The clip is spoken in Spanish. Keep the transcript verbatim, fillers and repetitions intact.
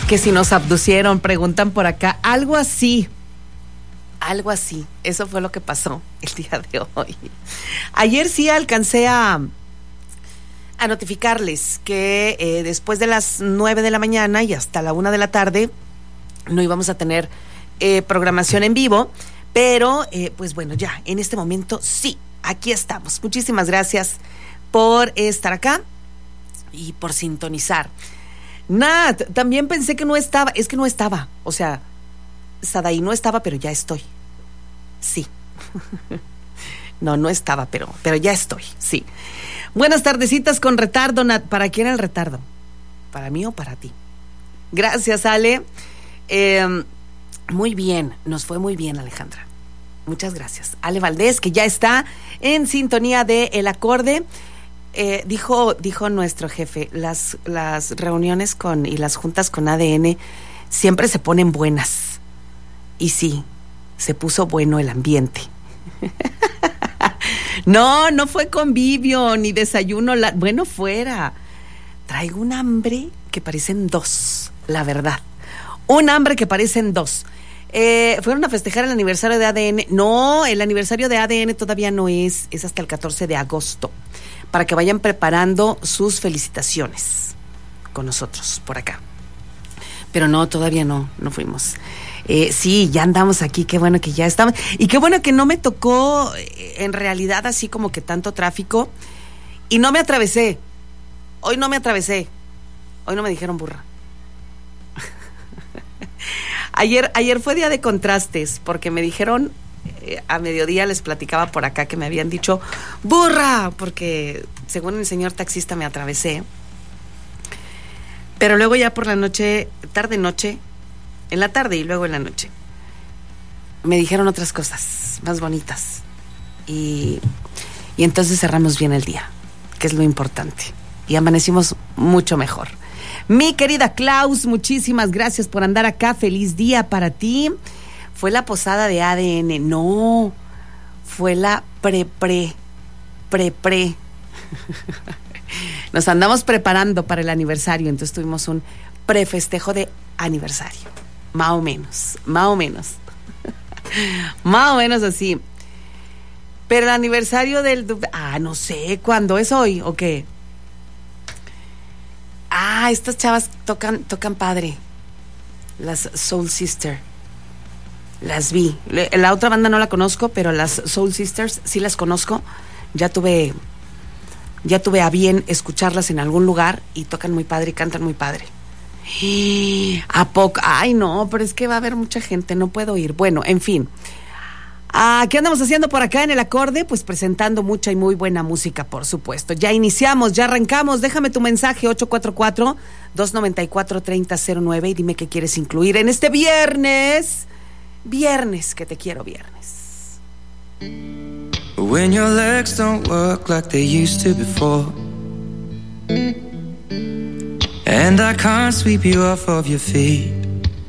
Que si nos abducieron, preguntan por acá. Algo así. Algo así. Eso fue lo que pasó el día de hoy. Ayer sí alcancé a, a notificarles que eh, después de las nueve de la mañana y hasta la una de la tarde no íbamos a tener eh, programación en vivo. Pero, eh, pues bueno, ya, en este momento sí, aquí estamos. Muchísimas gracias por estar acá y por sintonizar. Nat, también pensé que no estaba, es que no estaba, o sea, Sadaí no estaba, pero ya estoy. Sí. No, no estaba, pero, pero ya estoy, sí. Buenas tardecitas con retardo, Nat. ¿Para quién era el retardo? ¿Para mí o para ti? Gracias, Ale. Eh, muy bien, nos fue muy bien, Alejandra. Muchas gracias. Ale Valdés, que ya está en sintonía de El Acorde. Eh, dijo, dijo nuestro jefe, las, las reuniones con y las juntas con A D N siempre se ponen buenas. Y sí, se puso bueno el ambiente. No, no fue convivio ni desayuno. La, bueno, fuera. Traigo un hambre que parecen dos, la verdad. Un hambre que parecen dos. Eh, fueron a festejar el aniversario de A D N. No, el aniversario de A D N todavía no es, es hasta el catorce de agosto, para que vayan preparando sus felicitaciones con nosotros por acá. Pero no, todavía no, no fuimos. Eh, sí, ya andamos aquí, qué bueno que ya estamos. Y qué bueno que no me tocó, en realidad, así como que tanto tráfico. Y no me atravesé. Hoy no me atravesé. Hoy no me dijeron burra. Ayer, ayer fue día de contrastes, porque me dijeron, eh, a mediodía les platicaba por acá que me habían dicho burra, porque según el señor taxista me atravesé. Pero luego ya por la noche, tarde noche, en la tarde y luego en la noche, me dijeron otras cosas más bonitas. Y, y entonces cerramos bien el día, que es lo importante. Y amanecimos mucho mejor. Mi querida Klaus, muchísimas gracias por andar acá. Feliz día para ti. Fue la posada de A D N. No, fue la pre-pre, pre-pre. Nos andamos preparando para el aniversario, entonces tuvimos un prefestejo de aniversario. Más o menos, más o menos. Más o menos así. Pero el aniversario del... Ah, no sé, ¿cuándo es hoy o qué? Ah, estas chavas tocan, tocan padre. Las Soul Sister. Las vi. La otra banda no la conozco, pero las Soul Sisters sí las conozco. Ya tuve, ya tuve a bien escucharlas en algún lugar y tocan muy padre y cantan muy padre. ¿A poco? Ay, no, pero es que va a haber mucha gente, no puedo ir. Bueno, en fin. Ah, ¿qué andamos haciendo por acá en El Acorde? Pues presentando mucha y muy buena música, por supuesto. Ya iniciamos, ya arrancamos. Déjame tu mensaje ocho cuatro cuatro, dos nueve cuatro, tres cero cero nueve y dime qué quieres incluir en este viernes. Viernes, que te quiero viernes. When your legs don't work like they used to before, and I can't sweep you off of your feet,